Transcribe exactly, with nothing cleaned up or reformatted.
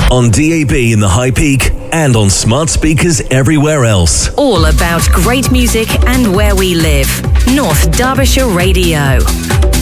on D A B in the High Peak and on smart speakers everywhere else. All about great music and where we live. North Derbyshire Radio.